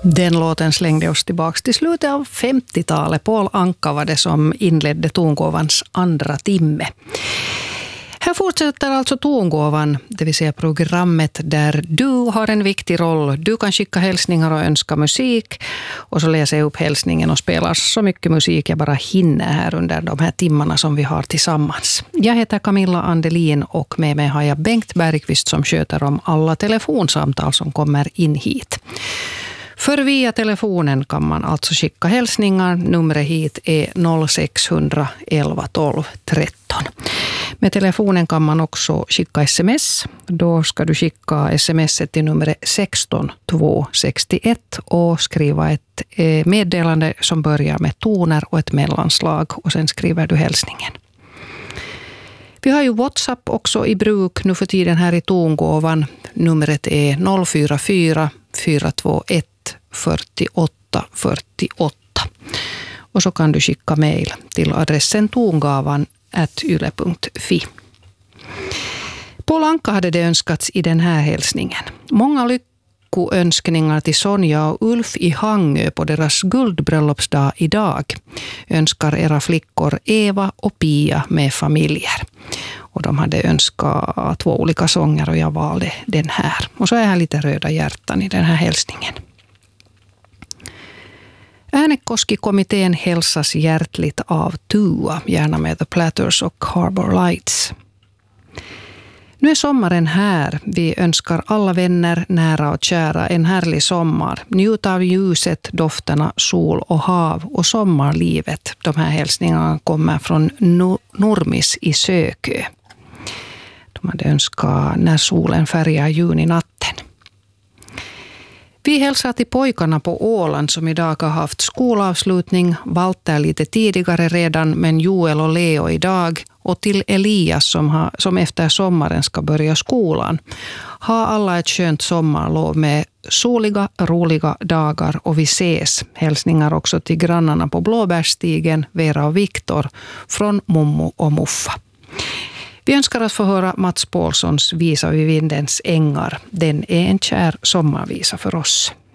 Den låten slängde oss tillbaka till slutet av 50-talet. Paul Anka var det som inledde Tongåvans andra timme. Här fortsätter alltså Tongåvan, det vill säga programmet där du har en viktig roll. Du kan skicka hälsningar och önska musik, och så läser jag upp hälsningen och spelar så mycket musik jag bara hinner här under de här timmarna som vi har tillsammans. Jag heter Camilla Andelin och med mig har jag Bengt Bergqvist som sköter om alla telefonsamtal som kommer in hit. För via telefonen kan man alltså skicka hälsningar. Numret hit är 0600 11 12 13. Med telefonen kan man också skicka sms. Då ska du skicka sms till numret 16261 och skriva ett meddelande som börjar med toner och ett mellanslag, och sen skriver du hälsningen. Vi har ju WhatsApp också i bruk nu för tiden här i Tongåvan. Numret är 044 421 48 48. Och så kan du skicka mejl till adressen tongavan@yle.fi. Paul Anka hade det önskats i den här hälsningen. Många lyckoönskningar till Sonja och Ulf i Hangö på deras guldbröllopsdag idag. Önskar era flickor Eva och Pia med familjer. Och de hade önskat 2 olika sånger och jag valde den här. Och så är här lite röda hjärtan i den här hälsningen. Äänekoski-kommittén hälsas hjärtligt av Tua, gärna med The Platters och Harbor Lights. Nu är sommaren här. Vi önskar alla vänner, nära och kära en härlig sommar. Njut av ljuset, dofterna, sol och hav och sommarlivet. De här hälsningarna kommer från Nurmis i Sökö. De hade önskat när solen färgar juninatten. Vi hälsar till pojkarna på Åland som idag har haft skolavslutning. Walter lite tidigare redan, men Joel och Leo idag. Och till Elias som efter sommaren ska börja skolan. Ha alla ett skönt sommarlov med soliga, roliga dagar och vi ses. Hälsningar också till grannarna på Blåbärstigen, Vera och Viktor, från Mommo och Muffa. Vi önskar att få höra Mats Paulssons visa vid vindens ängar. Den är en kär sommarvisa för oss.